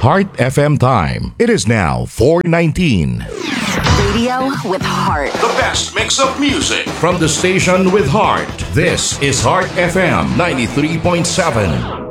Heart FM time. It is now 4:19. Radio with heart. The best mix of music from the station with heart. This is Heart FM 93.7.